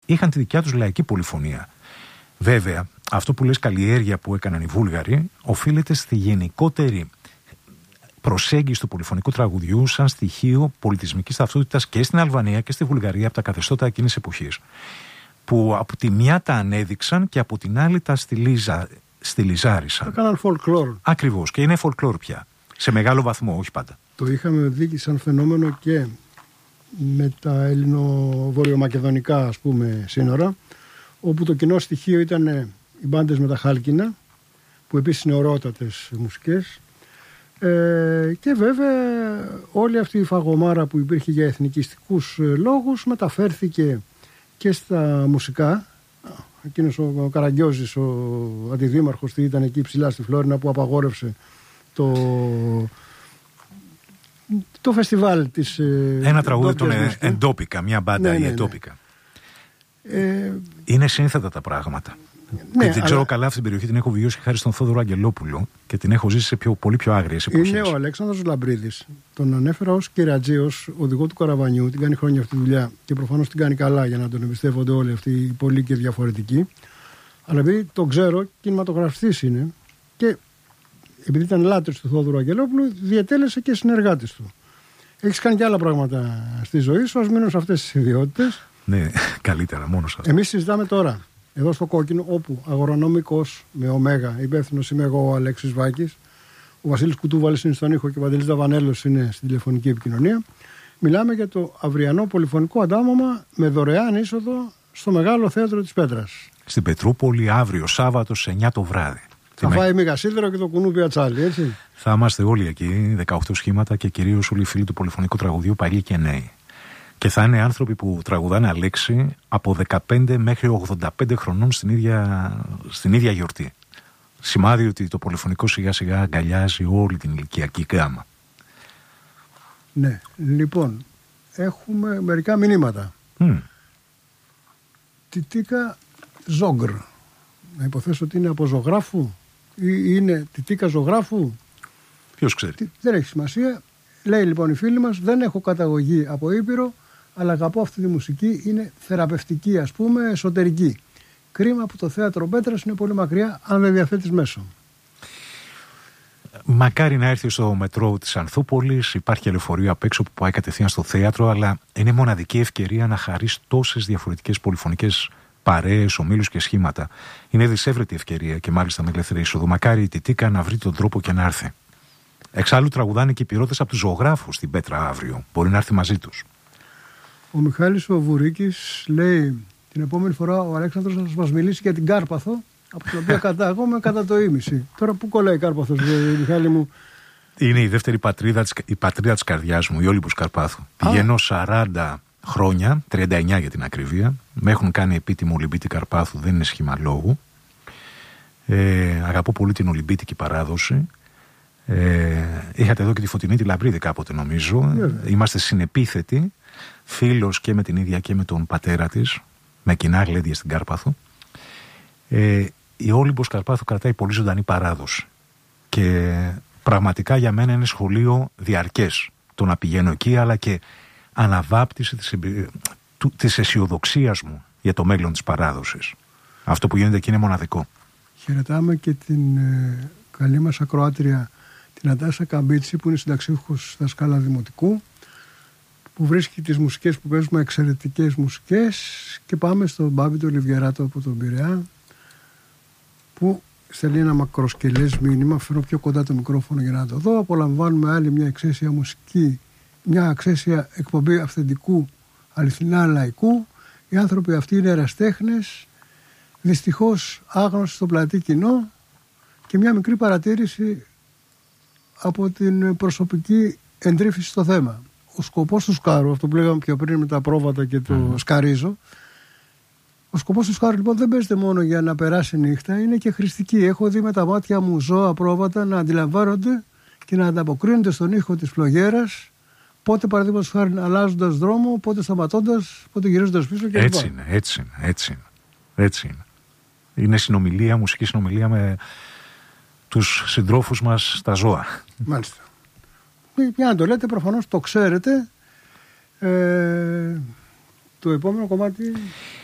είχαν τη δικιά τους λαϊκή πολυφωνία. Βέβαια, αυτό που λες καλλιέργεια που έκαναν οι Βούλγαροι οφείλεται στη γενικότερη προσέγγιση του πολυφωνικού τραγουδιού σαν στοιχείο πολιτισμικής ταυτότητας και στην Αλβανία και στη Βουλγαρία από τα καθεστώτα εκείνης εποχής. Που από τη μια τα ανέδειξαν και από την άλλη τα στιλιζάρισαν. Το κάναν folklore. Ακριβώς, και είναι folklore πια. Σε μεγάλο βαθμό, όχι πάντα. Το είχαμε δει σαν φαινόμενο και με τα ελληνο-βορειομακεδονικά, ας πούμε, σύνορα, όπου το κοινό στοιχείο ήταν οι μπάντες με τα χάλκινα, που επίσης είναι ωραιότατες μουσικές, και βέβαια όλη αυτή η φαγωμάρα που υπήρχε για εθνικιστικούς λόγους μεταφέρθηκε και στα μουσικά. Εκείνος ο Καραγκιόζης, ο αντιδήμαρχος, ήταν εκεί ψηλά στη Φλόρινα, που απαγόρευσε το φεστιβάλ της... Ένα τραγούδι των Εντόπικα, μια μπάντα, η Εντόπικα. Είναι σύνθετα τα πράγματα. Ναι, δεν ξέρω καλά αυτή την περιοχή, την έχω βιώσει χάρη στον Θόδωρο Αγγελόπουλο και την έχω ζήσει σε πολύ πιο άγριες εποχές. Είναι ο Αλέξανδρος Λαμπρίδης. Τον ανέφερα ως κερατζή, ως οδηγό του καραβανιού. Την κάνει χρόνια αυτή τη δουλειά και προφανώς την κάνει καλά, για να τον εμπιστεύονται όλοι αυτοί οι πολλοί και διαφορετικοί. Αλλά επειδή τον ξέρω, κινηματογραφιστής είναι, και επειδή ήταν λάτρης του Θόδωρου Αγγελόπουλου, διετέλεσε και συνεργάτης του. Έχεις κάνει και άλλα πράγματα στη ζωή σου, ας μείνω σε αυτές τις ιδιότητες. Ναι, καλύτερα, μόνο σε αυτό. Εμείς συζητάμε τώρα, εδώ στο Κόκκινο, όπου αγρονομικός με ωμέγα, υπεύθυνος είμαι εγώ, ο Αλέξης Βάκης, ο Βασίλης Κουτούβαλης είναι στον ήχο και ο Παντελής Δαβανέλος είναι στην τηλεφωνική επικοινωνία. Μιλάμε για το αυριανό πολυφωνικό αντάμωμα με δωρεάν είσοδο στο Μεγάλο Θέατρο της Πέτρας. Στην Πετρούπολη, αύριο Σάββατο σε 9 το βράδυ. Θα φάει μίγα σίδερο και το κουνούπι ατσάλι, έτσι. Θα είμαστε όλοι εκεί, 18 σχήματα και κυρίως όλοι οι φίλοι του πολυφωνικού τραγουδιού, παλιοί και νέοι. Και θα είναι άνθρωποι που τραγουδάνε Αλέξη από 15 μέχρι 85 χρονών στην ίδια γιορτή. Σημάδι ότι το πολυφωνικό σιγά σιγά αγκαλιάζει όλη την ηλικιακή γάμα. Ναι, λοιπόν, έχουμε μερικά μηνύματα. Τιτίκα Ζόγκρ. Να υποθέσω ότι είναι από ζωγράφου ή είναι Τιτίκα ζωγράφου. Ποιος ξέρει. Δεν έχει σημασία. Λέει λοιπόν η φίλη μας, δεν έχω καταγωγή από Ήπειρο, αλλά αγαπώ αυτή τη μουσική, είναι θεραπευτική, ας πούμε, εσωτερική. Κρίμα που το θέατρο Πέτρας είναι πολύ μακριά, αν δεν διαθέτεις μέσο. Μακάρι να έρθει στο μετρό της Ανθούπολης, υπάρχει και λεωφορείο απ' έξω που πάει κατευθείαν στο θέατρο, αλλά είναι μοναδική ευκαιρία να χαρείς τόσες διαφορετικές πολυφωνικές παρέες, ομίλους και σχήματα. Είναι δυσέβρετη ευκαιρία και μάλιστα με ελεύθερη είσοδο. Μακάρι η Τιτίκα να βρει τον τρόπο και να έρθει. Εξάλλου τραγουδάνε και οι πυρώτες από τους ζωγράφους στην Πέτρα αύριο. Μπορεί να έρθει μαζί τους. Ο Μιχάλης ο Βουρίκης λέει, την επόμενη φορά ο Αλέξανδρος θα μας μιλήσει για την Κάρπαθο, από την οποία κατάγομαι κατά το ήμιση. Τώρα πού κολλάει η Κάρπαθος, Μιχάλη μου? Είναι η δεύτερη πατρίδα της καρδιάς μου, η Όλυμπος Καρπάθου. Πηγαίνω 40 χρόνια, 39 για την ακρίβεια. Με έχουν κάνει επίτιμο Ολυμπίτη Καρπάθου, δεν είναι σχήμα λόγου. Αγαπώ πολύ την Ολυμπίτικη παράδοση. Είχατε εδώ και τη Φωτεινή τη Λαμπρίδη κάποτε, νομίζω. Είμαστε συνεπίθετοι, φίλος και με την ίδια και με τον πατέρα της, με κοινά γλέντια στην Κάρπαθο. Η Όλυμπος Καρπάθου κρατάει πολύ ζωντανή παράδοση και πραγματικά για μένα είναι σχολείο διαρκές το να πηγαίνω εκεί, αλλά και αναβάπτιση της αισιοδοξίας μου για το μέλλον της παράδοσης. Αυτό που γίνεται εκεί είναι μοναδικό. Χαιρετάμε και την καλή μας ακροάτρια, την Αντάσα Καμπίτση, που είναι συνταξίχος δασκάλα δημοτικού, που βρίσκει τις μουσικές που παίζουμε εξαιρετικές μουσικές. Και πάμε στον Μπάμπη του Λιβιεράτο από τον Πειραιά, που στέλνει ένα μακροσκελές μήνυμα. Φέρω πιο κοντά το μικρόφωνο για να το δω. Απολαμβάνουμε άλλη μια εξαίσια μουσική, μια εξαίσια εκπομπή αυθεντικού αληθινά λαϊκού. Οι άνθρωποι αυτοί είναι εραστέχνες, δυστυχώς άγνωστοι στο πλατή κοινό. Και μια μικρή παρατήρηση από την προσωπική εντρίφηση στο θέμα. Ο σκοπός του σκάρου, αυτό που λέγαμε πιο πριν με τα πρόβατα και το σκαρίζω, ο σκοπός του σκάρου λοιπόν δεν παίζεται μόνο για να περάσει νύχτα, είναι και χρηστική. Έχω δει με τα μάτια μου ζώα πρόβατα να αντιλαμβάνονται και να ανταποκρίνονται στον ήχο της φλογέρας, πότε παραδείγματος χάρη αλλάζοντας δρόμο, πότε σταματώντας, πότε γυρίζοντας πίσω κλπ. Έτσι είναι. Είναι συνομιλία, μουσική συνομιλία με τους συντρόφους μας στα ζώα. Μάλιστα. Για να το λέτε, προφανώς το ξέρετε. Το επόμενο κομμάτι